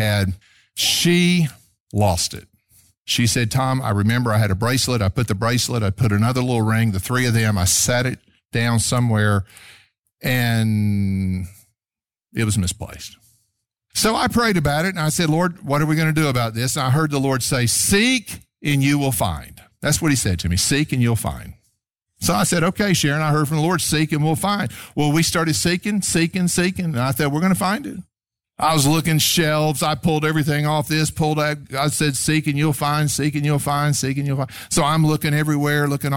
had, she lost it. She said, Tom, I remember I had a bracelet. I put the bracelet, I put another little ring, the three of them, I sat it down somewhere, and it was misplaced. So I prayed about it, and I said, Lord, what are we going to do about this? And I heard the Lord say, seek and you will find. That's what he said to me, seek and you'll find. So I said, okay, Sharon, I heard from the Lord, seek and we'll find. Well, we started seeking, and I thought, we're going to find it. I was looking shelves. I pulled everything off this, I said, seek and you'll find, seek and you'll find, seek and you'll find. So I'm looking everywhere, looking,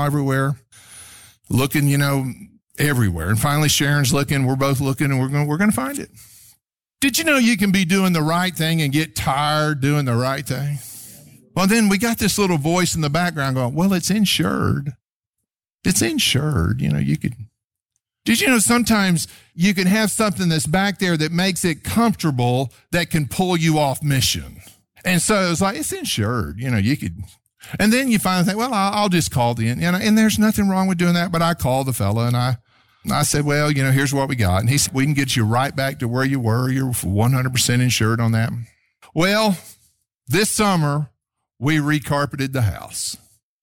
everywhere. And finally, Sharon's looking, we're both looking, and we're going to find it. Did you know you can be doing the right thing and get tired doing the right thing? Well, then we got this little voice in the background going, well, it's insured. It's insured. Did you know sometimes you can have something that's back there that makes it comfortable that can pull you off mission? And so it was like, it's insured. You could, and then you finally think, well, I'll just call and there's nothing wrong with doing that. But I called the fella and I said, well, here's what we got. And he said, we can get you right back to where you were. You're 100% insured on that. Well, this summer we recarpeted the house.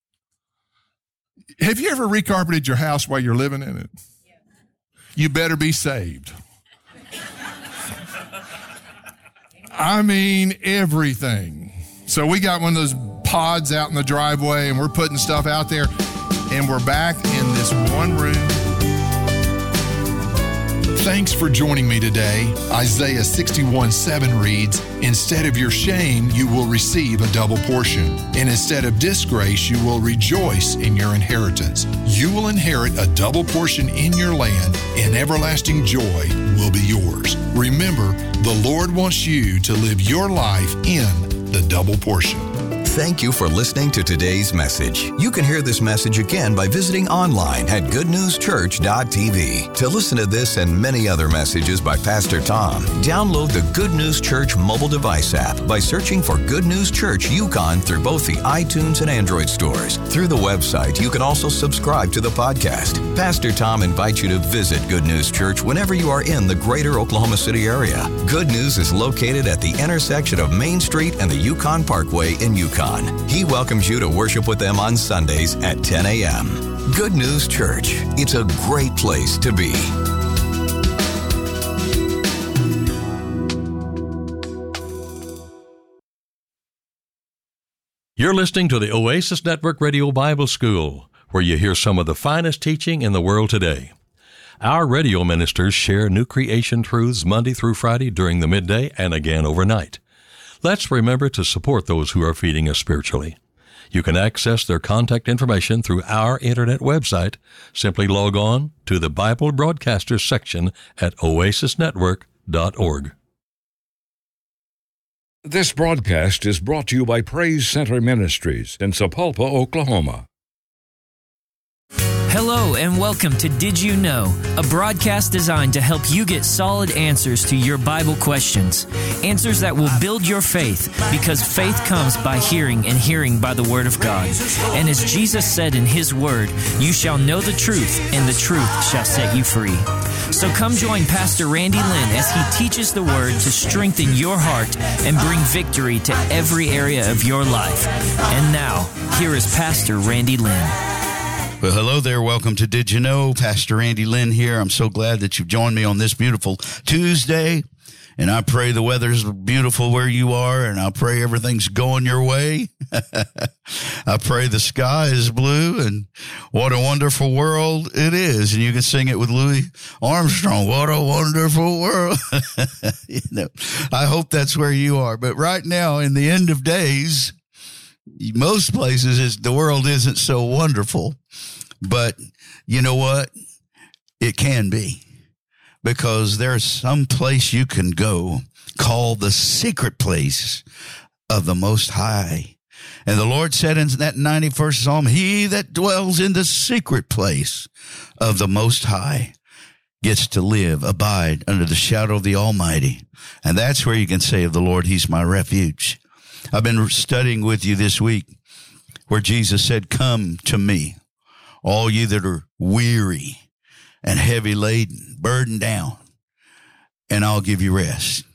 Have you ever recarpeted your house while you're living in it? Yeah. You better be saved. I mean, everything. So we got one of those pods out in the driveway, and we're putting stuff out there, and we're back in this one room. Thanks for joining me today. Isaiah 61:7 reads, instead of your shame, you will receive a double portion. And instead of disgrace, you will rejoice in your inheritance. You will inherit a double portion in your land, and everlasting joy will be yours. Remember, the Lord wants you to live your life in the double portion. Thank you for listening to today's message. You can hear this message again by visiting online at goodnewschurch.tv. To listen to this and many other messages by Pastor Tom, download the Good News Church mobile device app by searching for Good News Church Yukon through both the iTunes and Android stores. Through the website, you can also subscribe to the podcast. Pastor Tom invites you to visit Good News Church whenever you are in the greater Oklahoma City area. Good News is located at the intersection of Main Street and the Yukon Parkway in Yukon. He welcomes you to worship with them on Sundays at 10 a.m. Good News Church. It's a great place to be. You're listening to the Oasis Network Radio Bible School, where you hear some of the finest teaching in the world today. Our radio ministers share new creation truths Monday through Friday during the midday and again overnight. Let's remember to support those who are feeding us spiritually. You can access their contact information through our internet website. Simply log on to the Bible Broadcasters section at oasisnetwork.org. This broadcast is brought to you by Praise Center Ministries in Sapulpa, Oklahoma. Hello and welcome to Did You Know, a broadcast designed to help you get solid answers to your Bible questions. Answers that will build your faith, because faith comes by hearing and hearing by the Word of God. And as Jesus said in His Word, you shall know the truth, and the truth shall set you free. So come join Pastor Randy Lynn as he teaches the Word to strengthen your heart and bring victory to every area of your life. And now, here is Pastor Randy Lynn. Well, hello there. Welcome to Did You Know? Pastor Randy Lynn here. I'm so glad that you've joined me on this beautiful Tuesday. And I pray the weather's beautiful where you are, and I pray everything's going your way. I pray the sky is blue, and what a wonderful world it is. And you can sing it with Louis Armstrong. What a wonderful world. I hope that's where you are. But right now, in the end of days, most places the world isn't so wonderful. But you know what? It can be, because there's some place you can go called the secret place of the Most High. And the Lord said in that 91st Psalm, he that dwells in the secret place of the Most High gets to live, abide under the shadow of the Almighty. And that's where you can say of the Lord, He's my refuge. I've been studying with you this week where Jesus said, come to me, all ye that are weary and heavy laden, burdened down, and I'll give you rest.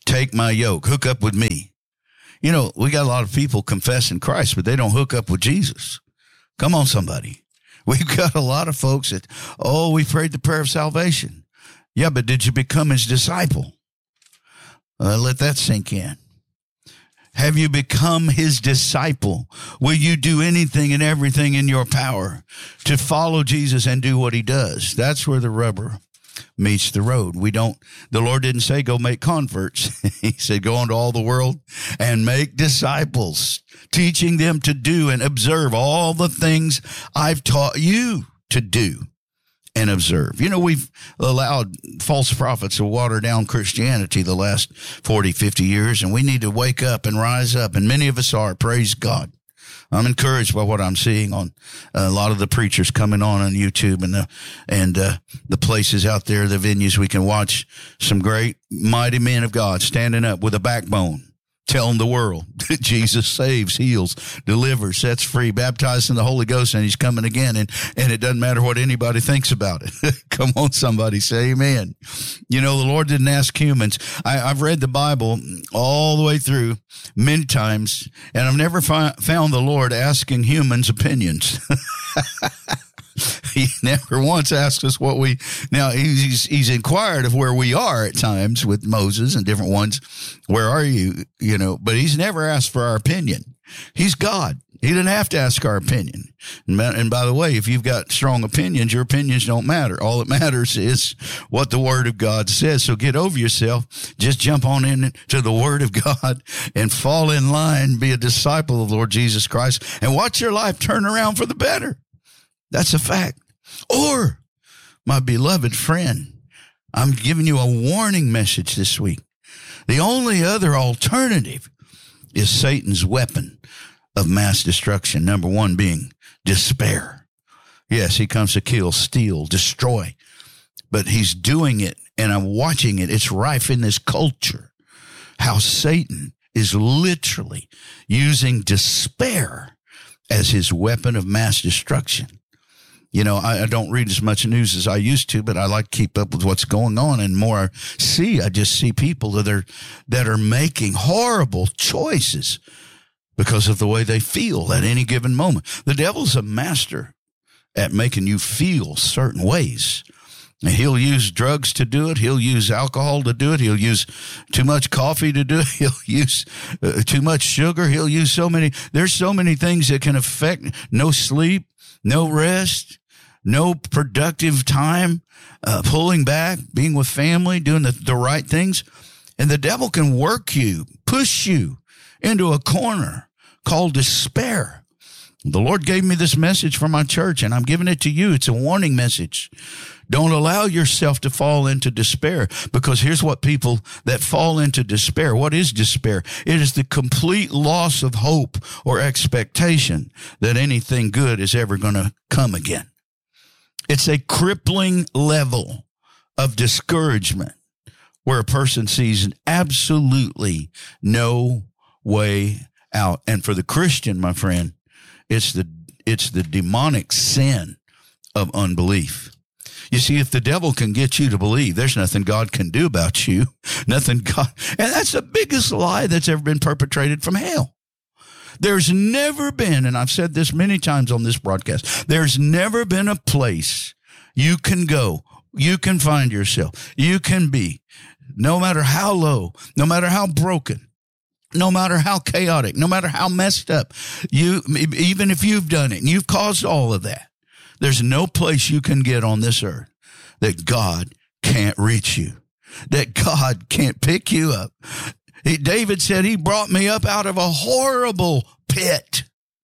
Take my yoke. Hook up with me. You know, we got a lot of people confessing Christ, but they don't hook up with Jesus. Come on, somebody. We've got a lot of folks that, we prayed the prayer of salvation. Yeah, but did you become his disciple? Let that sink in. Have you become his disciple? Will you do anything and everything in your power to follow Jesus and do what he does? That's where the rubber meets the road. The Lord didn't say go make converts. He said go into all the world and make disciples, teaching them to do and observe all the things I've taught you to do and observe. You know, we've allowed false prophets to water down Christianity the last 40, 50 years, and we need to wake up and rise up, and many of us are. Praise God. I'm encouraged by what I'm seeing on a lot of the preachers coming on YouTube and the places out there, the venues we can watch some great, mighty men of God standing up with a backbone, telling the world that Jesus saves, heals, delivers, sets free, baptized in the Holy Ghost, and he's coming again. And it doesn't matter what anybody thinks about it. Come on, somebody say amen. You know, the Lord didn't ask humans. I've read the Bible all the way through many times, and I've never found the Lord asking humans opinions. He never once asked us what now he's inquired of where we are at times with Moses and different ones. Where are you? You know, but he's never asked for our opinion. He's God. He didn't have to ask our opinion. And by the way, if you've got strong opinions, your opinions don't matter. All that matters is what the Word of God says. So get over yourself. Just jump on into the Word of God and fall in line, be a disciple of the Lord Jesus Christ, and watch your life turn around for the better. That's a fact. Or, my beloved friend, I'm giving you a warning message this week. The only other alternative is Satan's weapon of mass destruction. Number one being despair. Yes, he comes to kill, steal, destroy. But he's doing it, and I'm watching it. It's rife in this culture. How Satan is literally using despair as his weapon of mass destruction. You know, I don't read as much news as I used to, but I like to keep up with what's going on. And more I just see people that are making horrible choices because of the way they feel at any given moment. The devil's a master at making you feel certain ways. And he'll use drugs to do it. He'll use alcohol to do it. He'll use too much coffee to do it. He'll use too much sugar. He'll use there's so many things that can affect no sleep, no rest, no productive time, pulling back, being with family, doing the right things. And the devil can work you, push you into a corner called despair. The Lord gave me this message from my church, and I'm giving it to you. It's a warning message. Don't allow yourself to fall into despair, because here's what people that fall into despair. What is despair? It is the complete loss of hope or expectation that anything good is ever going to come again. It's a crippling level of discouragement where a person sees absolutely no way out. And for the Christian, my friend, it's the demonic sin of unbelief. You see, if the devil can get you to believe, there's nothing God can do about you. And that's the biggest lie that's ever been perpetrated from hell. There's never been, and I've said this many times on this broadcast, there's never been a place you can go, you can find yourself, you can be, no matter how low, no matter how broken, no matter how chaotic, no matter how messed up, even if you've done it and you've caused all of that, there's no place you can get on this earth that God can't reach you, that God can't pick you up. David said, he brought me up out of a horrible pit.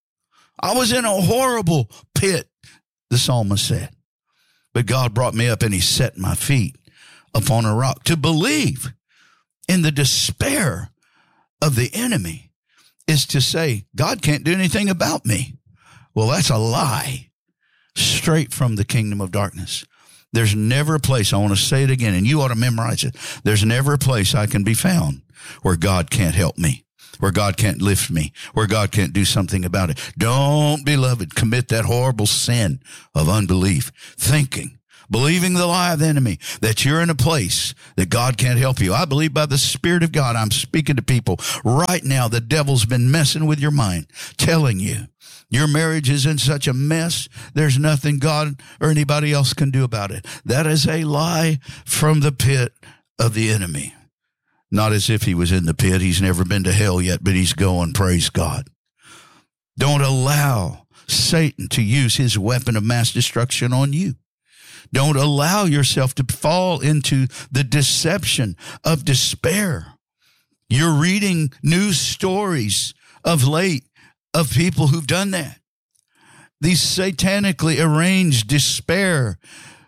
I was in a horrible pit, the psalmist said. But God brought me up and he set my feet upon a rock. To believe in the despair of the enemy is to say, God can't do anything about me. Well, that's a lie straight from the kingdom of darkness. There's never a place, I want to say it again, and you ought to memorize it. There's never a place I can be found where God can't help me, where God can't lift me, where God can't do something about it. Don't, beloved, commit that horrible sin of unbelief, thinking believing the lie of the enemy, that you're in a place that God can't help you. I believe by the Spirit of God, I'm speaking to people right now. The devil's been messing with your mind, telling you your marriage is in such a mess, there's nothing God or anybody else can do about it. That is a lie from the pit of the enemy. Not as if he was in the pit. He's never been to hell yet, but he's going, praise God. Don't allow Satan to use his weapon of mass destruction on you. Don't allow yourself to fall into the deception of despair. You're reading news stories of late of people who've done that. These satanically arranged despair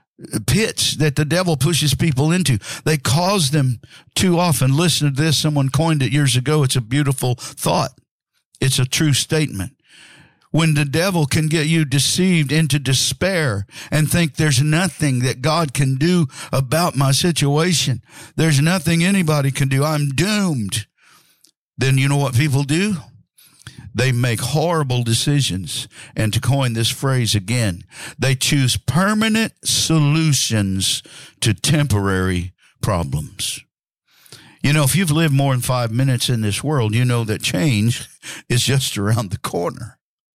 pits that the devil pushes people into, they cause them too often. Listen to this. Someone coined it years ago. It's a beautiful thought. It's a true statement. When the devil can get you deceived into despair and think there's nothing that God can do about my situation, there's nothing anybody can do, I'm doomed, then you know what people do? They make horrible decisions. And to coin this phrase again, they choose permanent solutions to temporary problems. You know, if you've lived more than 5 minutes in this world, you know that change is just around the corner.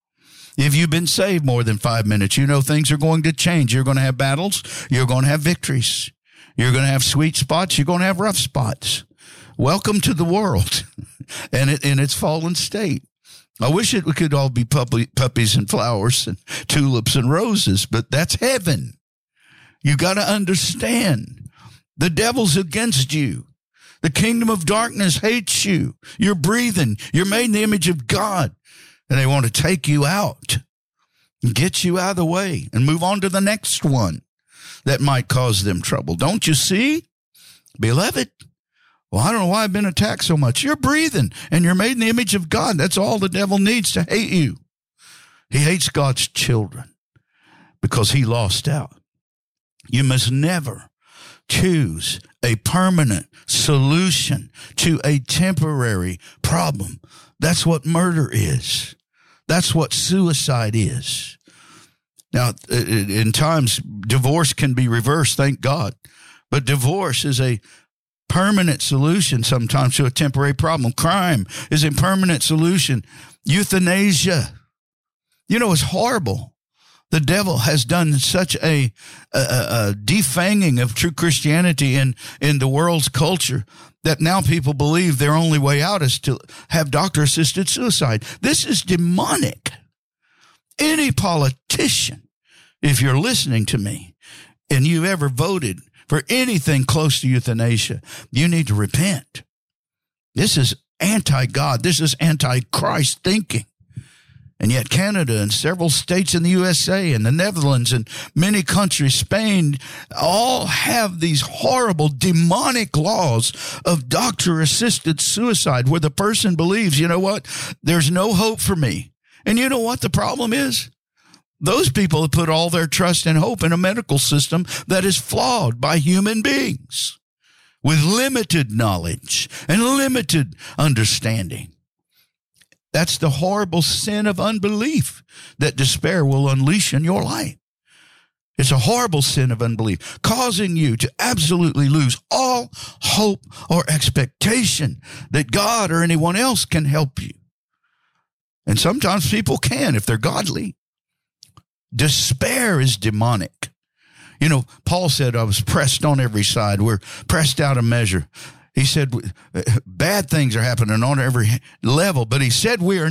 If you've been saved more than 5 minutes, you know things are going to change. You're going to have battles. You're going to have victories. You're going to have sweet spots. You're going to have rough spots. Welcome to the world and in its fallen state. I wish it could all be puppies and flowers and tulips and roses, but that's heaven. You got to understand, the devil's against you. The kingdom of darkness hates you. You're breathing. You're made in the image of God. And they want to take you out and get you out of the way and move on to the next one that might cause them trouble. Don't you see? Beloved, well, I don't know why I've been attacked so much. You're breathing and you're made in the image of God. That's all the devil needs to hate you. He hates God's children because he lost out. You must never choose a permanent solution to a temporary problem. That's what murder is. That's what suicide is. Now, in times, divorce can be reversed, thank God. But divorce is a permanent solution sometimes to a temporary problem. Crime is a permanent solution. Euthanasia. You know, it's horrible. The devil has done such a defanging of true Christianity in the world's culture that now people believe their only way out is to have doctor-assisted suicide. This is demonic. Any politician, if you're listening to me, and you've ever voted for anything close to euthanasia, you need to repent. This is anti-God. This is anti-Christ thinking. And yet Canada and several states in the USA and the Netherlands and many countries, Spain, all have these horrible demonic laws of doctor-assisted suicide where the person believes, you know what, there's no hope for me. And you know what the problem is? Those people have put all their trust and hope in a medical system that is flawed by human beings with limited knowledge and limited understanding. That's the horrible sin of unbelief that despair will unleash in your life. It's a horrible sin of unbelief, causing you to absolutely lose all hope or expectation that God or anyone else can help you. And sometimes people can if they're godly. Despair is demonic. You know, Paul said, I was pressed on every side. We're pressed out of measure. He said, bad things are happening on every level. But he said, we've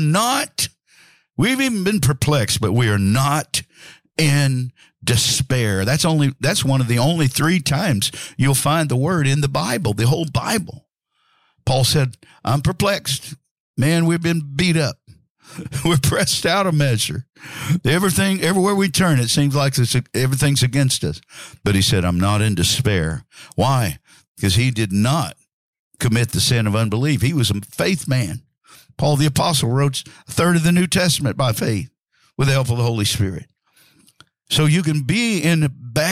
even been perplexed, but we are not in despair. That's one of the only 3 times you'll find the word in the Bible, the whole Bible. Paul said, I'm perplexed. Man, we've been beat up. We're pressed out of measure. Everywhere we turn, it seems like everything's against us. But he said, I'm not in despair. Why? Because he did not commit the sin of unbelief. He was a faith man. Paul the Apostle wrote a third of the New Testament by faith with the help of the Holy Spirit. So you can be in a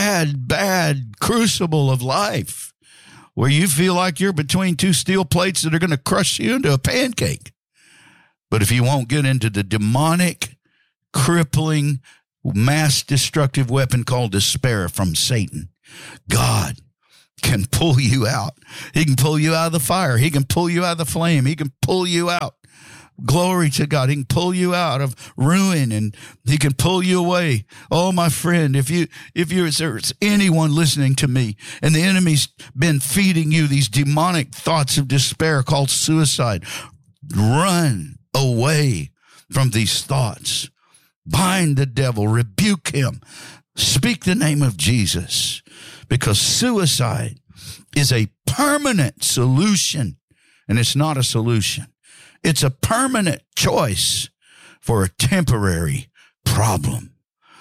bad crucible of life where you feel like you're between 2 steel plates that are going to crush you into a pancake. But if you won't get into the demonic, crippling, mass destructive weapon called despair from Satan, God can pull you out. He can pull you out of the fire. He can pull you out of the flame. He can pull you out. Glory to God. He can pull you out of ruin, and he can pull you away. Oh, my friend, if there's anyone listening to me and the enemy's been feeding you these demonic thoughts of despair called suicide, run away from these thoughts. Bind the devil, rebuke him, speak the name of Jesus, because suicide is a permanent solution, and it's not a solution. It's a permanent choice for a temporary problem.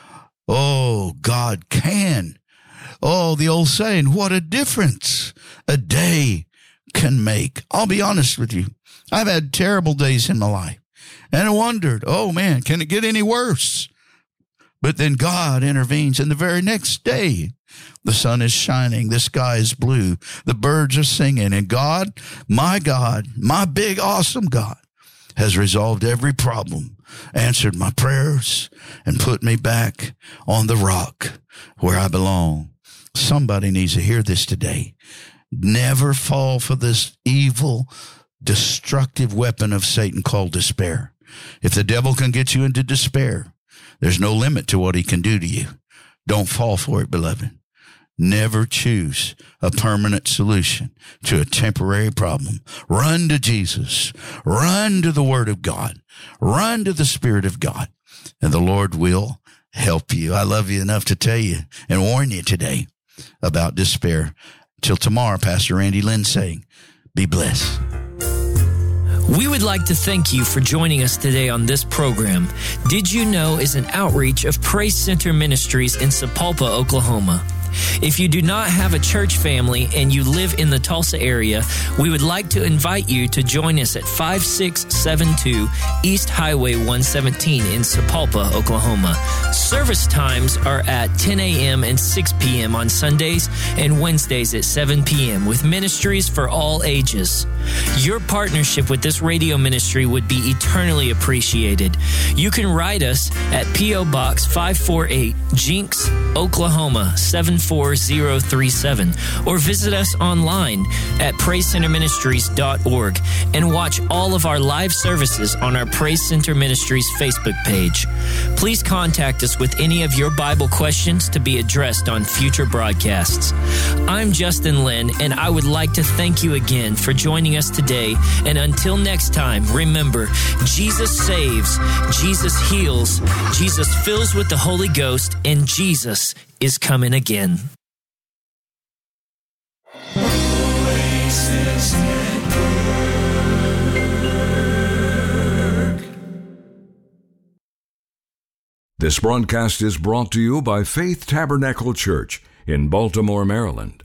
Oh, God can. Oh, the old saying, what a difference a day can make. I'll be honest with you. I've had terrible days in my life, and I wondered, oh man, can it get any worse? But then God intervenes, and the very next day, the sun is shining, the sky is blue, the birds are singing, and God, my big, awesome God, has resolved every problem, answered my prayers, and put me back on the rock where I belong. Somebody needs to hear this today. Never fall for this evil, destructive weapon of Satan called despair. If the devil can get you into despair, there's no limit to what he can do to you. Don't fall for it, beloved. Never choose a permanent solution to a temporary problem. Run to Jesus. Run to the Word of God. Run to the Spirit of God, and the Lord will help you. I love you enough to tell you and warn you today about despair. Till tomorrow, Pastor Randy Lynn saying, be blessed. We would like to thank you for joining us today on this program. Did You Know is an outreach of Praise Center Ministries in Sapulpa, Oklahoma. If you do not have a church family and you live in the Tulsa area, we would like to invite you to join us at 5672 East Highway 117 in Sapulpa, Oklahoma. Service times are at 10 a.m. and 6 p.m. on Sundays and Wednesdays at 7 p.m. with ministries for all ages. Your partnership with this radio ministry would be eternally appreciated. You can write us at P.O. Box 548, Jinx, Oklahoma 74037, or visit us online at praisecenterministries.org and watch all of our live services on our Praise Center Ministries Facebook page. Please contact us with any of your Bible questions to be addressed on future broadcasts. I'm Justin Lynn, and I would like to thank you again for joining us today. And until next time, remember, Jesus saves, Jesus heals, Jesus fills with the Holy Ghost, and Jesus is coming again. This broadcast is brought to you by Faith Tabernacle Church in Baltimore, Maryland.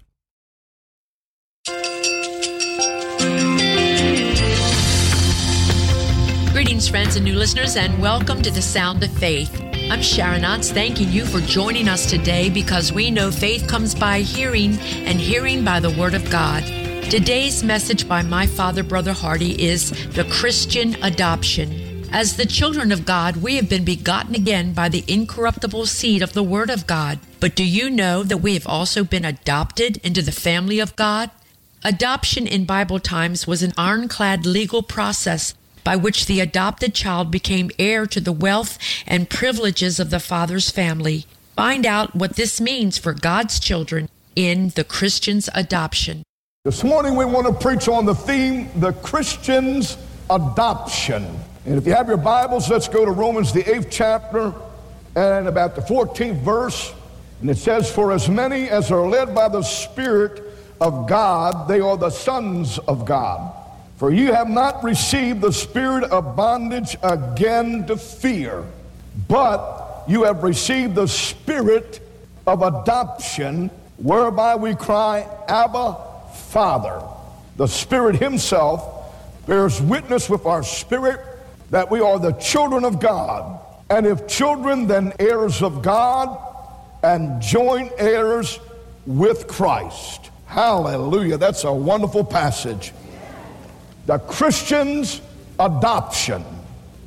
Greetings, friends and new listeners, and welcome to the Sound of Faith. I'm Sharon Otts, thanking you for joining us today, because we know faith comes by hearing, and hearing by the Word of God. Today's message by my father, Brother Hardy, is the Christian adoption. As the children of God, we have been begotten again by the incorruptible seed of the Word of God. But do you know that we have also been adopted into the family of God? Adoption in Bible times was an ironclad legal process by which the adopted child became heir to the wealth and privileges of the father's family. Find out what this means for God's children in the Christian's adoption. This morning we want to preach on the theme, the Christian's adoption. And if you have your Bibles, let's go to Romans, the 8th chapter, and about the 14th verse. And it says, for as many as are led by the Spirit of God, they are the sons of God. For you have not received the spirit of bondage again to fear, but you have received the spirit of adoption, whereby we cry, Abba, Father. The Spirit himself bears witness with our spirit that we are the children of God. And if children, then heirs of God, and joint heirs with Christ. Hallelujah. That's a wonderful passage. The Christian's adoption.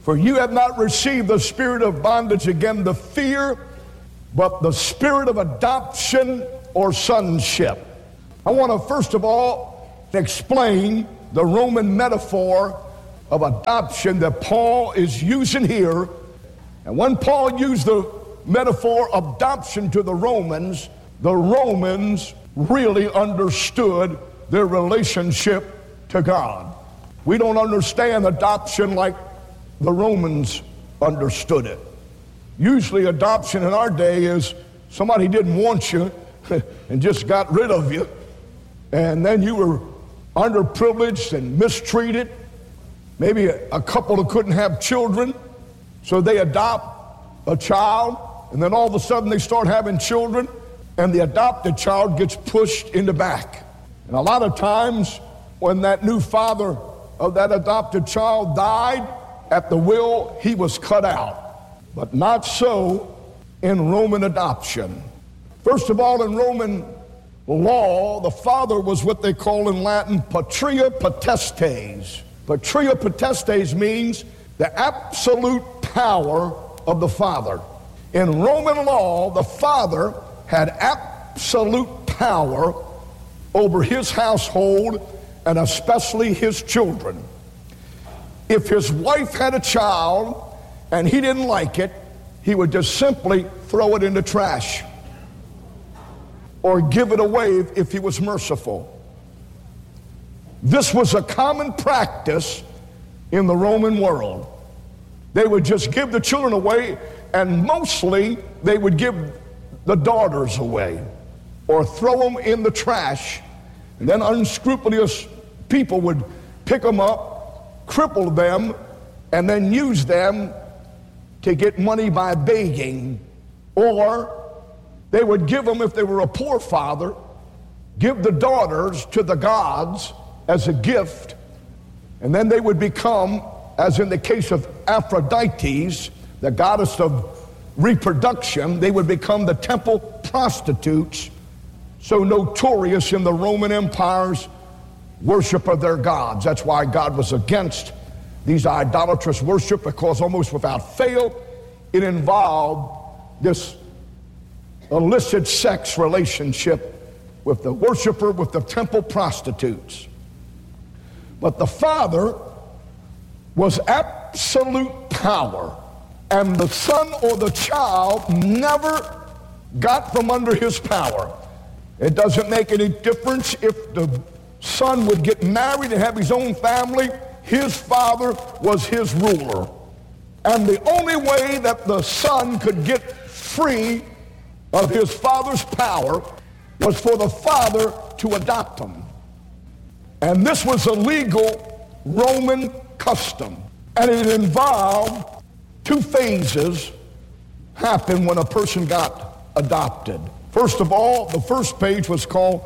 For you have not received the spirit of bondage again to fear, but the spirit of adoption or sonship. I want to first of all explain the Roman metaphor of adoption that Paul is using here. And when Paul used the metaphor of adoption to the Romans really understood their relationship to God. We don't understand adoption like the Romans understood it. Usually adoption in our day is somebody didn't want you and just got rid of you, and then you were underprivileged and mistreated. Maybe a couple that couldn't have children, so they adopt a child, and then all of a sudden they start having children, and the adopted child gets pushed in the back. And a lot of times when that new father of that adopted child died, at the will, he was cut out. But not so in Roman adoption. First of all, in Roman law, the father was what they call in Latin patria potestas. Patria potestas means the absolute power of the father. In Roman law, the father had absolute power over his household and especially his children. If his wife had a child and he didn't like it, he would just simply throw it in the trash or give it away if he was merciful. This was a common practice in the Roman world. They would just give the children away, and mostly they would give the daughters away or throw them in the trash. And then unscrupulous people would pick them up, cripple them, and then use them to get money by begging. Or they would give them, if they were a poor father, give the daughters to the gods as a gift, and then they would become, as in the case of Aphrodite, the goddess of reproduction, they would become the temple prostitutes, so notorious in the Roman Empire's worship of their gods. That's why God was against these idolatrous worship, because almost without fail it involved this illicit sex relationship with the worshiper, with the temple prostitutes. But the father was absolute power, and the son or the child never got from under his power. It doesn't make any difference if the son would get married and have his own family. His father was his ruler. And the only way that the son could get free of his father's power was for the father to adopt him. And this was a legal Roman custom. And it involved two phases happen when a person got adopted. First of all, the first page was called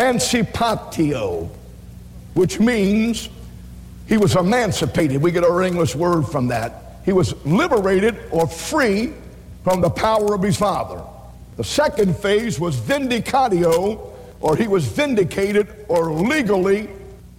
mancipatio, which means he was emancipated. We get our English word from that. He was liberated or free from the power of his father. The second phase was vindicatio, or he was vindicated or legally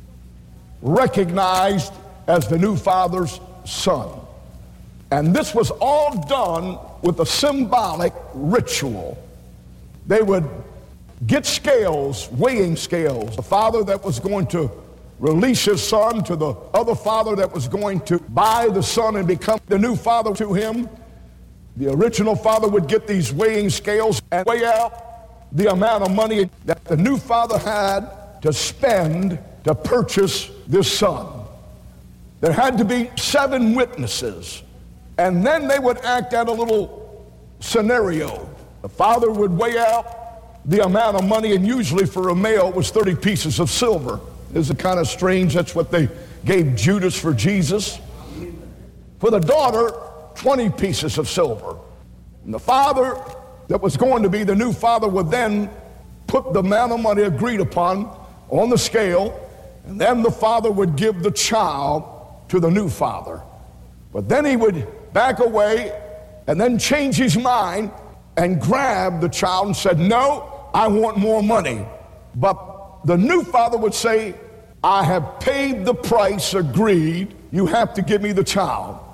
recognized as the new father's son. And this was all done with a symbolic ritual. They would get scales, weighing scales. The father that was going to release his son to the other father that was going to buy the son and become the new father to him. The original father would get these weighing scales and weigh out the amount of money that the new father had to spend to purchase this son. There had to be 7 witnesses, and then they would act out a little scenario. The father would weigh out the amount of money, and usually for a male it was 30 pieces of silver. Isn't it kind of strange? That's what they gave Judas for Jesus. For the daughter, 20 pieces of silver. And the father that was going to be the new father would then put the amount of money agreed upon on the scale, and then the father would give the child to the new father. But then he would back away and then change his mind and grab the child and said, "No, I want more money." But the new father would say, "I have paid the price agreed. You have to give me the child."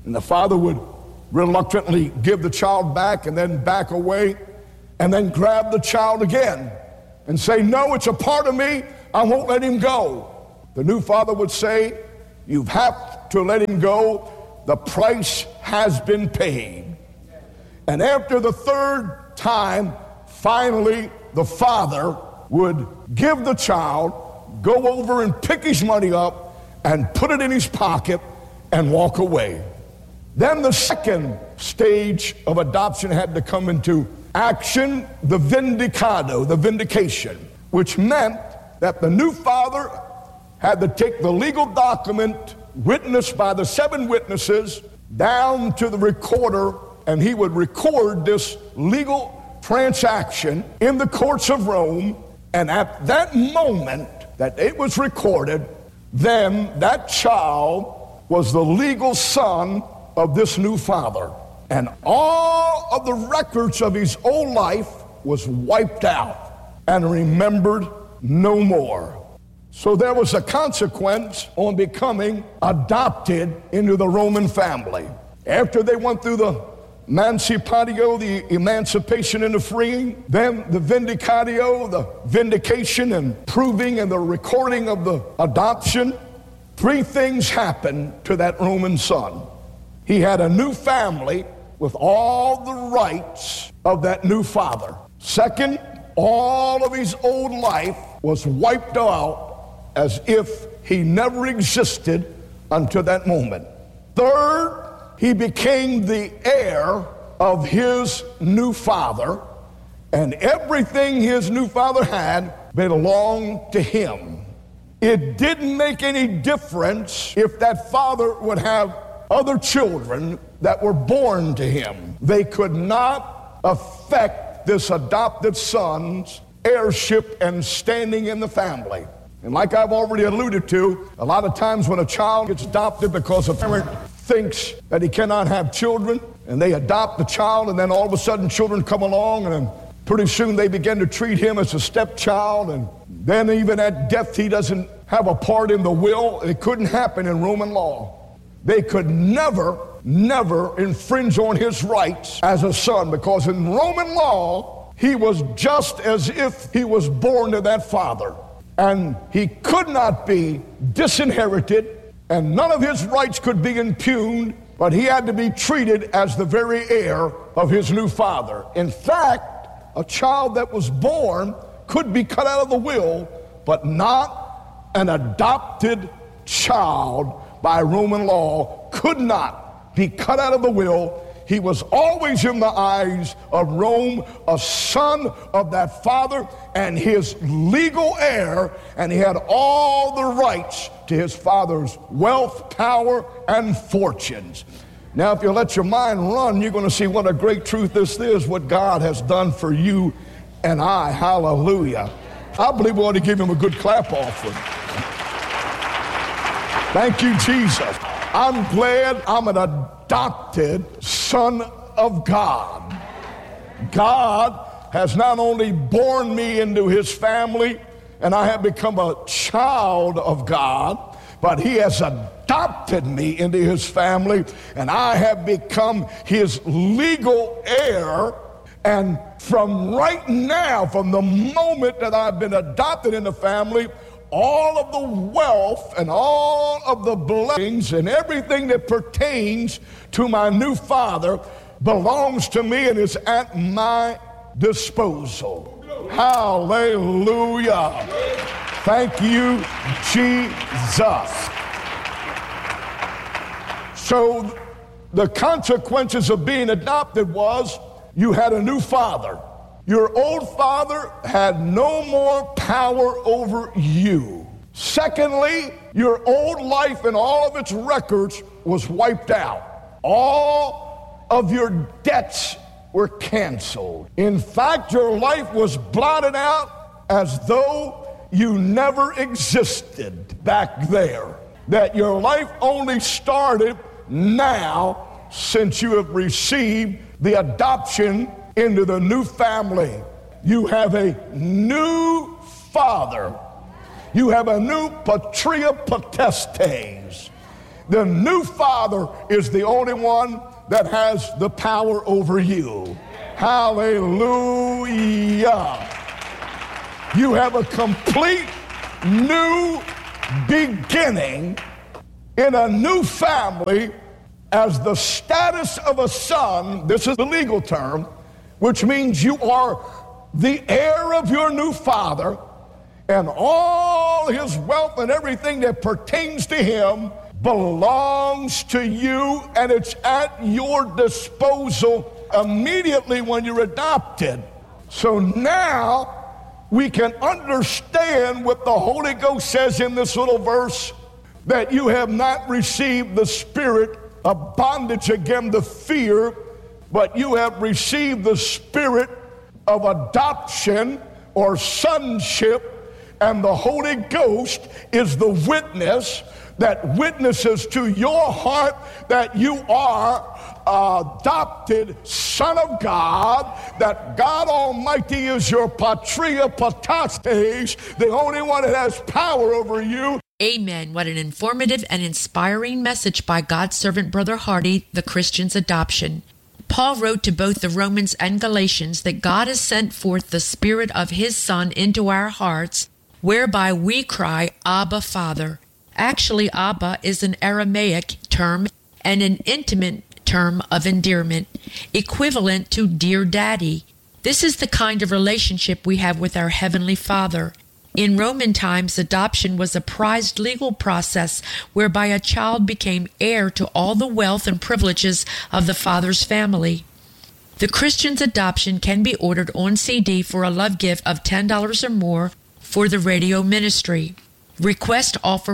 And the father would reluctantly give the child back and then back away and then grab the child again and say, no, it's a part of me, I won't let him go. The new father would say, you have to let him go, the price has been paid. And after the third time, finally, the father would give the child, go over and pick his money up and put it in his pocket and walk away. Then the second stage of adoption had to come into action, the vindicado, the vindication, which meant that the new father had to take the legal document witnessed by the 7 witnesses down to the recorder, and he would record this legal transaction in the courts of Rome. And at that moment that it was recorded, then that child was the legal son of this new father. And all of the records of his old life was wiped out and remembered no more. So there was a consequence on becoming adopted into the Roman family. After they went through the emancipatio, the emancipation and the freeing, then the vindicatio, the vindication and proving and the recording of the adoption, 3 things happened to that Roman son. He had a new family with all the rights of that new father. Second, all of his old life was wiped out as if he never existed until that moment. Third, he became the heir of his new father, and everything his new father had belonged to him. It didn't make any difference if that father would have other children that were born to him. They could not affect this adopted son's heirship and standing in the family. And like I've already alluded to, a lot of times when a child gets adopted because a parent thinks that he cannot have children, and they adopt the child, and then all of a sudden children come along, and then pretty soon they begin to treat him as a stepchild, and then even at death he doesn't have a part in the will. It couldn't happen in Roman law. They could never infringe on his rights as a son, because in Roman law he was just as if he was born to that father, and he could not be disinherited, and none of his rights could be impugned, but he had to be treated as the very heir of his new father. In fact, a child that was born could be cut out of the will, but not an adopted child by Roman law could not be cut out of the will. He was always in the eyes of Rome a son of that father and his legal heir, and he had all the rights to his father's wealth, power, and fortunes. Now, if you let your mind run, you're going to see what a great truth this is, what God has done for you and I. Hallelujah. I believe we ought to give him a good clap offering. Thank you, Jesus. I'm glad I'm an adopted son of God. God has not only born me into his family, and I have become a child of God, but he has adopted me into his family, and I have become his legal heir. And from right now, from the moment that I've been adopted in the family, all of the wealth and all of the blessings and everything that pertains to my new father belongs to me and is at my disposal. Hallelujah. Thank you, Jesus. So the consequences of being adopted was you had a new father. Your old father had no more power over you. Secondly, your old life and all of its records was wiped out. All of your debts were canceled. In fact, your life was blotted out as though you never existed back there. That your life only started now since you have received the adoption into the new family. You have a new father. You have a new patria potestes. The new father is the only one that has the power over you. Hallelujah. You have a complete new beginning in a new family as the status of a son. This is the legal term, which means you are the heir of your new father, and all his wealth and everything that pertains to him belongs to you, and it's at your disposal immediately when you're adopted. So now we can understand what the Holy Ghost says in this little verse, that you have not received the spirit of bondage again to fear, but you have received the spirit of adoption or sonship, and the Holy Ghost is the witness that witnesses to your heart that you are adopted son of God, that God Almighty is your patria potestas, the only one that has power over you. Amen. What an informative and inspiring message by God's servant Brother Hardy, the Christian's adoption. Paul wrote to both the Romans and Galatians that God has sent forth the Spirit of His Son into our hearts, whereby we cry, Abba, Father. Actually, Abba is an Aramaic term and an intimate term of endearment, equivalent to dear daddy. This is the kind of relationship we have with our Heavenly Father. In Roman times, adoption was a prized legal process whereby a child became heir to all the wealth and privileges of the father's family. The Christian's adoption can be ordered on CD for a love gift of $10 or more for the radio ministry. Request offer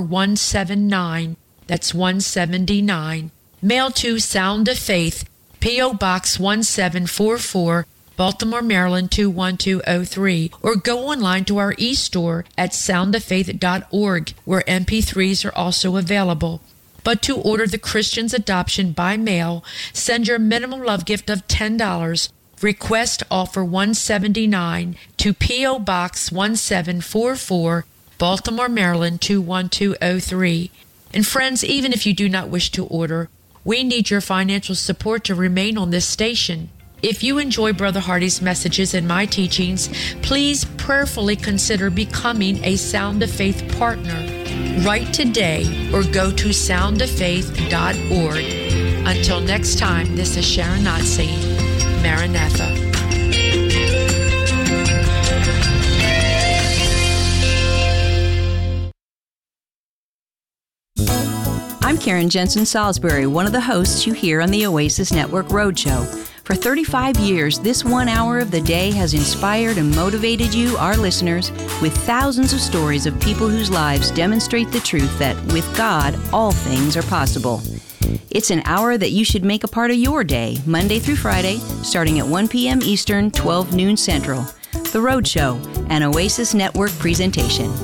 179, that's 179. Mail to Sound of Faith, P.O. Box 1744, Baltimore, Maryland 21203, or go online to our e-store at soundoffaith.org, where MP3s are also available. But to order the Christian's adoption by mail, send your minimum love gift of $10. Request offer 179 to P.O. Box 1744, Baltimore, Maryland 21203. And friends, even if you do not wish to order, we need your financial support to remain on this station. If you enjoy Brother Hardy's messages and my teachings, please prayerfully consider becoming a Sound of Faith partner. Write today or go to soundoffaith.org. Until next time, this is Sharon Knott saying, Maranatha. I'm Karen Jensen Salisbury, one of the hosts you hear on the Oasis Network Roadshow. For 35 years, this 1 hour of the day has inspired and motivated you, our listeners, with thousands of stories of people whose lives demonstrate the truth that with God, all things are possible. It's an hour that you should make a part of your day, Monday through Friday, starting at 1 p.m. Eastern, 12 noon Central. The Roadshow, an Oasis Network presentation.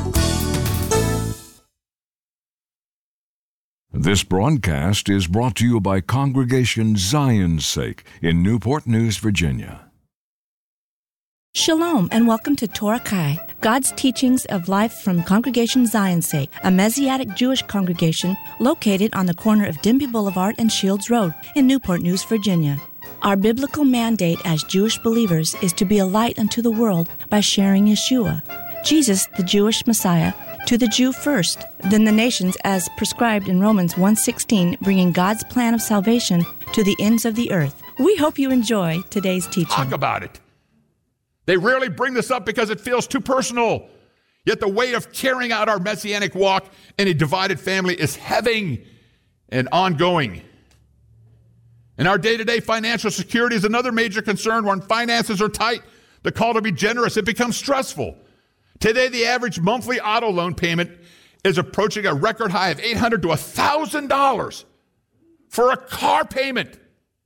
This broadcast is brought to you by Congregation Zion's Sake in Newport News, Virginia. Shalom and welcome to Torah Kai, God's teachings of life from Congregation Zion's Sake, a Messianic Jewish congregation located on the corner of Denby Boulevard and Shields Road in Newport News, Virginia. Our biblical mandate as Jewish believers is to be a light unto the world by sharing Yeshua, Jesus, the Jewish Messiah, to the Jew first, then the nations, as prescribed in Romans 1:16, bringing God's plan of salvation to the ends of the earth. We hope you enjoy today's teaching. Talk about it. They rarely bring this up because it feels too personal. Yet the weight of carrying out our messianic walk in a divided family is heavy and ongoing. And our day-to-day financial security is another major concern. When finances are tight, the call to be generous, it becomes stressful. Today, the average monthly auto loan payment is approaching a record high of $800 to $1,000 for a car payment.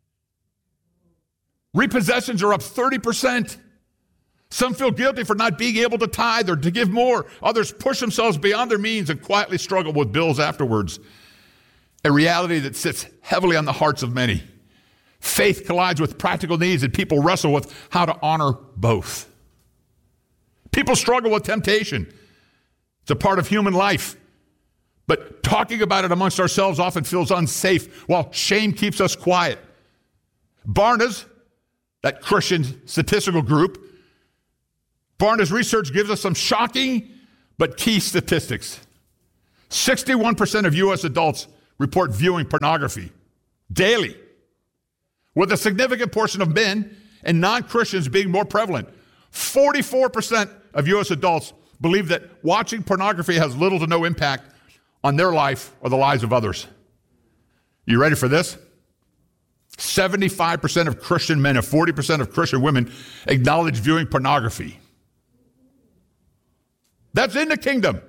Repossessions are up 30%. Some feel guilty for not being able to tithe or to give more. Others push themselves beyond their means and quietly struggle with bills afterwards. A reality that sits heavily on the hearts of many. Faith collides with practical needs, and people wrestle with how to honor both. People struggle with temptation. It's a part of human life. But talking about it amongst ourselves often feels unsafe, while shame keeps us quiet. Barna's, that Christian statistical group, Barna's research gives us some shocking but key statistics. 61% of U.S. adults report viewing pornography daily, with a significant portion of men and non-Christians being more prevalent. 44% of U.S. adults believe that watching pornography has little to no impact on their life or the lives of others. You ready for this? 75% of Christian men and 40% of Christian women acknowledge viewing pornography. That's in the kingdom.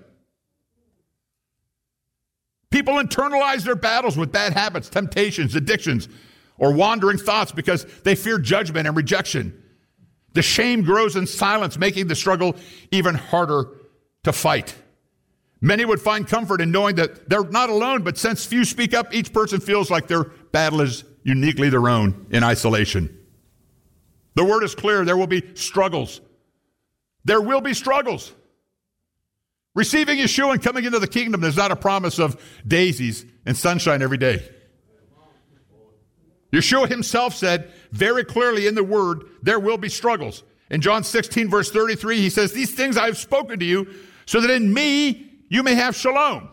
People internalize their battles with bad habits, temptations, addictions, or wandering thoughts because they fear judgment and rejection. The shame grows in silence, making the struggle even harder to fight. Many would find comfort in knowing that they're not alone, but since few speak up, each person feels like their battle is uniquely their own in isolation. The word is clear. There will be struggles. There will be struggles. Receiving Yeshua and coming into the kingdom is not a promise of daisies and sunshine every day. Yeshua himself said very clearly in the word, there will be struggles. In John 16, verse 33, he says, these things I have spoken to you so that in me you may have shalom.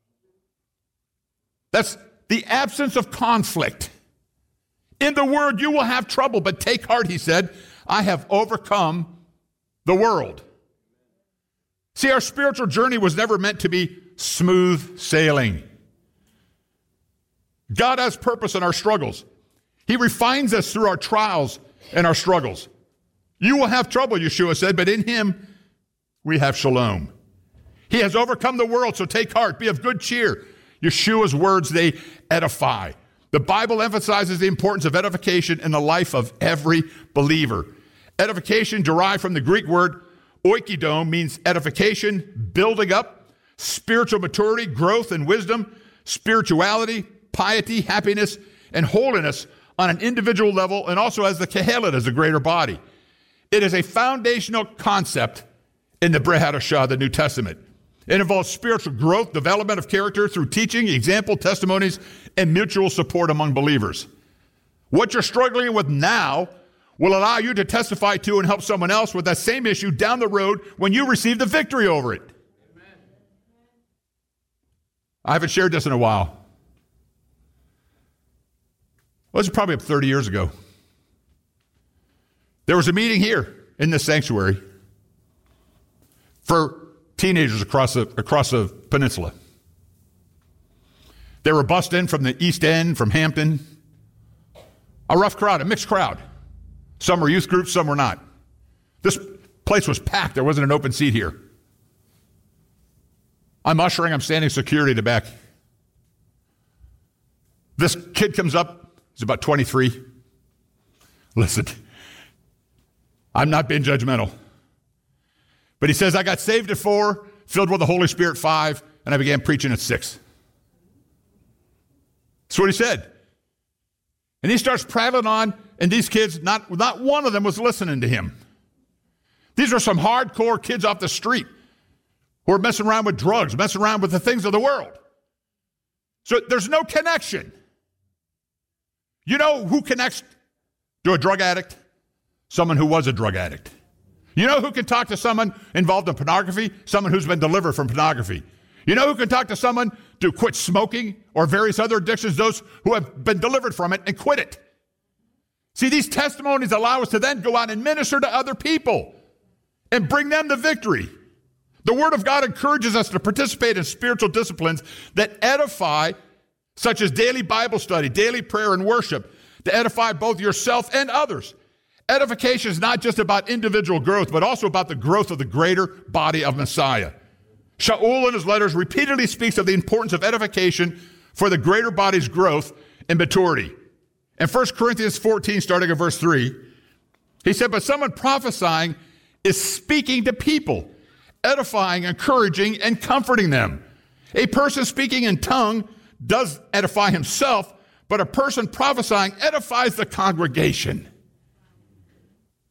That's the absence of conflict. In the word, you will have trouble, but take heart, he said, I have overcome the world. See, our spiritual journey was never meant to be smooth sailing. God has purpose in our struggles. He refines us through our trials and our struggles. You will have trouble, Yeshua said, but in him we have shalom. He has overcome the world, so take heart, be of good cheer. Yeshua's words, they edify. The Bible emphasizes the importance of edification in the life of every believer. Edification, derived from the Greek word oikido, means edification, building up, spiritual maturity, growth and wisdom, spirituality, piety, happiness, and holiness on an individual level, and also as the Kehelet, as a greater body. It is a foundational concept in the Brit Hadashah, the New Testament. It involves spiritual growth, development of character through teaching, example, testimonies, and mutual support among believers. What you're struggling with now will allow you to testify to and help someone else with that same issue down the road when you receive the victory over it. Amen. I haven't shared this in a while. Well, this is probably 30 years ago. There was a meeting here in this sanctuary for teenagers across the peninsula. They were bussed in from the East End, from Hampton. A rough crowd, a mixed crowd. Some were youth groups, some were not. This place was packed. There wasn't an open seat here. I'm ushering, I'm standing security at the back. This kid comes up, he's about 23. Listen, I'm not being judgmental. But he says, I got saved at 4, filled with the Holy Spirit 5, and I began preaching at 6. That's what he said. And he starts prattling on, and these kids, not one of them was listening to him. These are some hardcore kids off the street who are messing around with drugs, messing around with the things of the world. So there's no connection. You know who connects to a drug addict? Someone who was a drug addict. You know who can talk to someone involved in pornography? Someone who's been delivered from pornography. You know who can talk to someone to quit smoking or various other addictions? Those who have been delivered from it and quit it. See, these testimonies allow us to then go out and minister to other people and bring them to victory. The Word of God encourages us to participate in spiritual disciplines that edify, such as daily Bible study, daily prayer and worship, to edify both yourself and others. Edification is not just about individual growth, but also about the growth of the greater body of Messiah. Shaul in his letters repeatedly speaks of the importance of edification for the greater body's growth and maturity. In 1 Corinthians 14, starting at verse 3, he said, but someone prophesying is speaking to people, edifying, encouraging, and comforting them. A person speaking in tongue does edify himself, but a person prophesying edifies the congregation.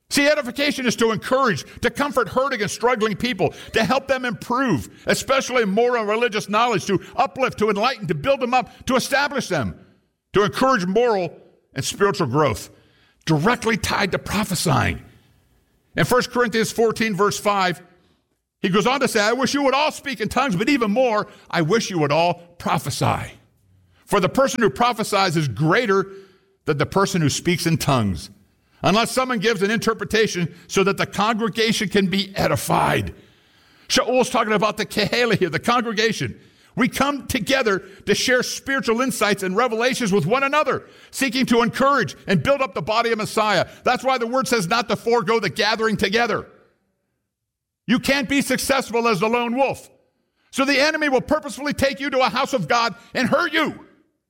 See, edification is to encourage, to comfort hurting and struggling people, to help them improve, especially in moral and religious knowledge, to uplift, to enlighten, to build them up, to establish them, to encourage moral and spiritual growth, directly tied to prophesying. In 1 Corinthians 14, verse 5, he goes on to say, I wish you would all speak in tongues, but even more, I wish you would all prophesy. For the person who prophesies is greater than the person who speaks in tongues, unless someone gives an interpretation so that the congregation can be edified. Shaul's talking about the Kehala here, the congregation. We come together to share spiritual insights and revelations with one another, seeking to encourage and build up the body of Messiah. That's why the word says not to forego the gathering together. You can't be successful as the lone wolf. So the enemy will purposefully take you to a house of God and hurt you.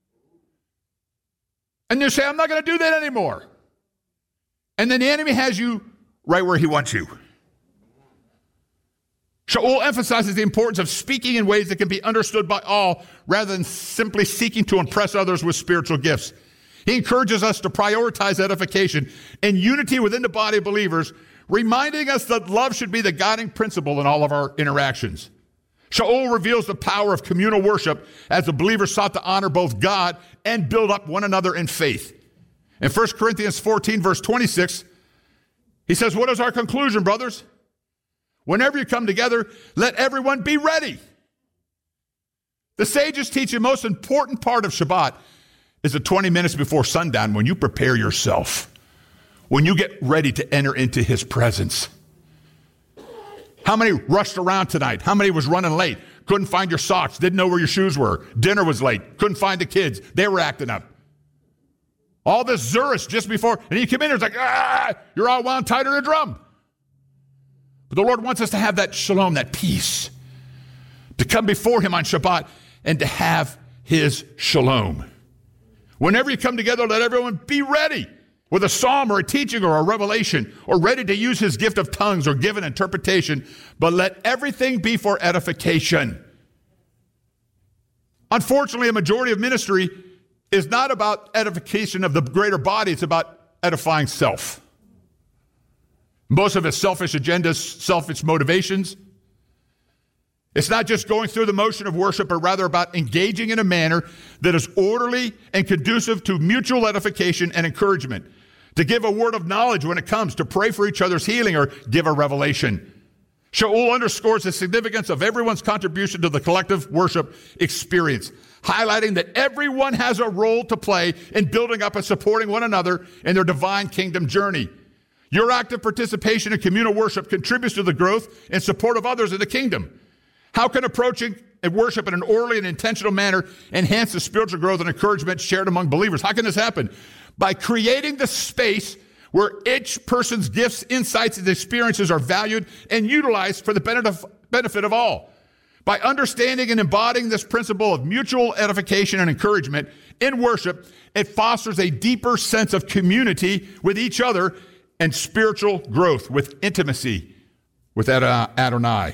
And you say, I'm not going to do that anymore. And then the enemy has you right where he wants you. Shaul emphasizes the importance of speaking in ways that can be understood by all rather than simply seeking to impress others with spiritual gifts. He encourages us to prioritize edification and unity within the body of believers, reminding us that love should be the guiding principle in all of our interactions. Shaul reveals the power of communal worship as the believers sought to honor both God and build up one another in faith. In 1 Corinthians 14, verse 26, he says, what is our conclusion, brothers? Whenever you come together, let everyone be ready. The sages teach the most important part of Shabbat is the 20 minutes before sundown when you prepare yourself, when you get ready to enter into his presence. How many rushed around tonight? How many was running late? Couldn't find your socks, didn't know where your shoes were. Dinner was late, couldn't find the kids. They were acting up. All this Zurich just before, and you come in, it's like, you're all wound tighter than a drum. But the Lord wants us to have that shalom, that peace, to come before him on Shabbat and to have his shalom. Whenever you come together, let everyone be ready with a psalm or a teaching or a revelation, or ready to use his gift of tongues or give an interpretation, but let everything be for edification. Unfortunately, a majority of ministry is not about edification of the greater body, it's about edifying self. Most of it's selfish agendas, selfish motivations. It's not just going through the motion of worship, but rather about engaging in a manner that is orderly and conducive to mutual edification and encouragement, to give a word of knowledge when it comes, to pray for each other's healing or give a revelation. Shaul underscores the significance of everyone's contribution to the collective worship experience, highlighting that everyone has a role to play in building up and supporting one another in their divine kingdom journey. Your active participation in communal worship contributes to the growth and support of others in the kingdom. How can approaching and worship in an orderly and intentional manner enhance the spiritual growth and encouragement shared among believers? How can this happen? By creating the space where each person's gifts, insights, and experiences are valued and utilized for the benefit of all. By understanding and embodying this principle of mutual edification and encouragement in worship, it fosters a deeper sense of community with each other and spiritual growth with intimacy with Adonai.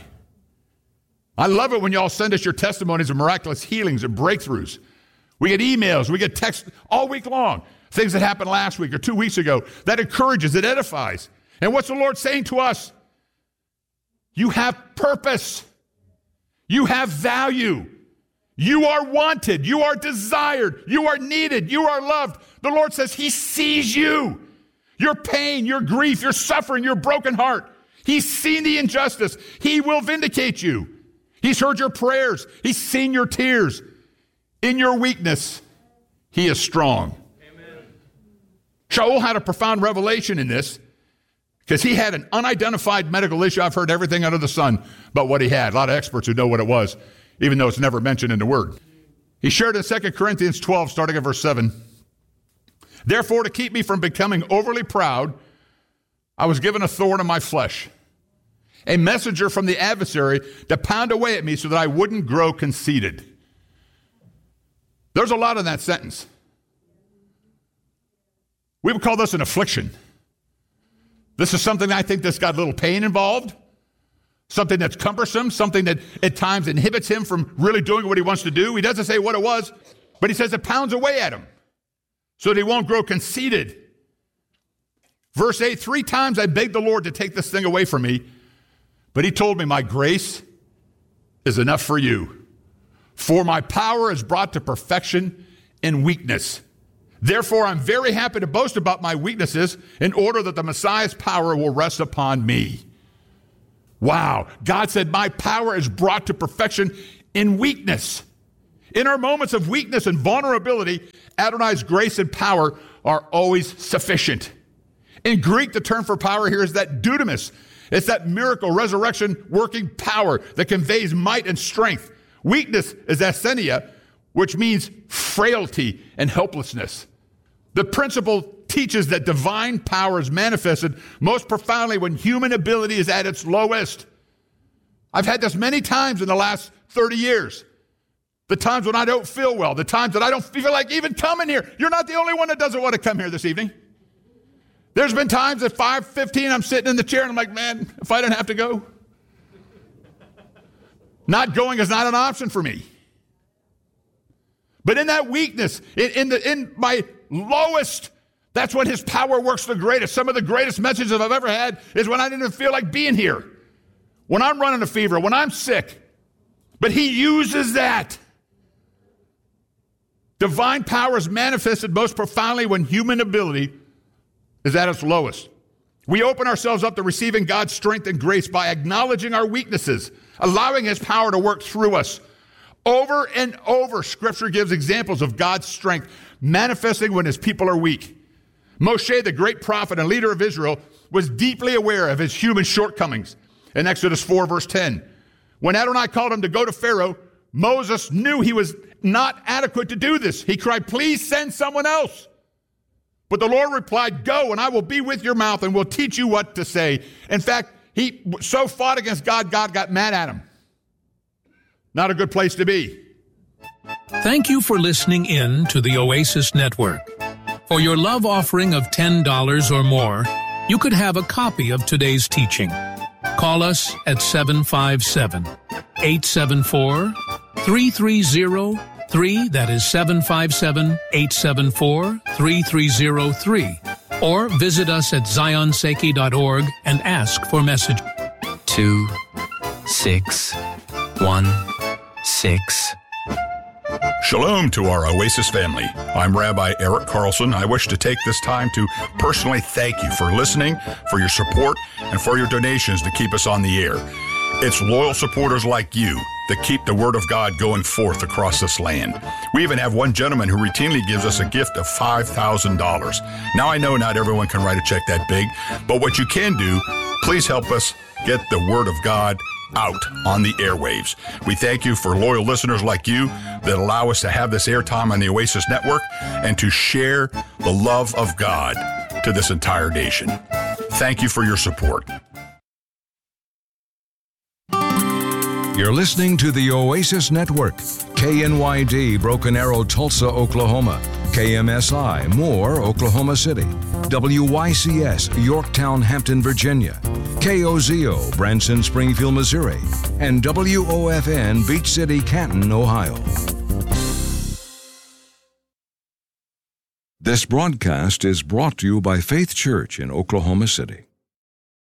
I love it when y'all send us your testimonies of miraculous healings and breakthroughs. We get emails, we get texts all week long, things that happened last week or 2 weeks ago that encourages, that edifies. And what's the Lord saying to us? You have purpose. You have value. You are wanted. You are desired. You are needed. You are loved. The Lord says he sees you. Your pain, your grief, your suffering, your broken heart. He's seen the injustice. He will vindicate you. He's heard your prayers. He's seen your tears. In your weakness, he is strong. Amen. Shaul had a profound revelation in this because he had an unidentified medical issue. I've heard everything under the sun about what he had. A lot of experts who know what it was, even though it's never mentioned in the Word. He shared in 2 Corinthians 12, starting at verse 7. Therefore, to keep me from becoming overly proud, I was given a thorn in my flesh, a messenger from the adversary to pound away at me so that I wouldn't grow conceited. There's a lot in that sentence. We would call this an affliction. This is something I think that's got a little pain involved, something that's cumbersome, something that at times inhibits him from really doing what he wants to do. He doesn't say what it was, but he says it pounds away at him so that he won't grow conceited. Verse 8, 3 times I begged the Lord to take this thing away from me, but he told me, my grace is enough for you, for my power is brought to perfection in weakness. Therefore, I'm very happy to boast about my weaknesses in order that the Messiah's power will rest upon me. Wow. God said, my power is brought to perfection in weakness. In our moments of weakness and vulnerability, Adonai's grace and power are always sufficient. In Greek, the term for power here is that dunamis. It's that miracle, resurrection, working power that conveys might and strength. Weakness is asthenia, which means frailty and helplessness. The principle teaches that divine power is manifested most profoundly when human ability is at its lowest. I've had this many times in the last 30 years. The times when I don't feel well, the times that I don't feel like even coming here. You're not the only one that doesn't want to come here this evening. There's been times at 5:15 I'm sitting in the chair and I'm like, man, if I didn't have to go. Not going is not an option for me. But in that weakness, in my lowest, that's when his power works the greatest. Some of the greatest messages I've ever had is when I didn't even feel like being here. When I'm running a fever, when I'm sick. But he uses that. Divine power is manifested most profoundly when human ability is at its lowest. We open ourselves up to receiving God's strength and grace by acknowledging our weaknesses, allowing his power to work through us. Over and over, Scripture gives examples of God's strength manifesting when his people are weak. Moshe, the great prophet and leader of Israel, was deeply aware of his human shortcomings. In Exodus 4, verse 10, when Adonai called him to go to Pharaoh, Moses knew he was not adequate to do this. He cried, please send someone else. But the Lord replied, go, and I will be with your mouth and will teach you what to say. In fact, he so fought against God, God got mad at him. Not a good place to be. Thank you for listening in to the Oasis Network. For your love offering of $10 or more, you could have a copy of today's teaching. Call us at 757-874-3303. That is 757-874-3303. Or visit us at zionseki.org and ask for message. 2616. Shalom to our Oasis family. I'm Rabbi Eric Carlson. I wish to take this time to personally thank you for listening, for your support, and for your donations to keep us on the air. It's loyal supporters like you that keep the Word of God going forth across this land. We even have one gentleman who routinely gives us a gift of $5,000. Now, I know not everyone can write a check that big, but what you can do, please help us get the Word of God out on the airwaves. We thank you for loyal listeners like you that allow us to have this airtime on the Oasis Network and to share the love of God to this entire nation. Thank you for your support. You're listening to the Oasis Network, KNYD, Broken Arrow, Tulsa, Oklahoma, KMSI, Moore, Oklahoma City, WYCS, Yorktown, Hampton, Virginia, KOZO, Branson, Springfield, Missouri, and WOFN, Beach City, Canton, Ohio. This broadcast is brought to you by Faith Church in Oklahoma City.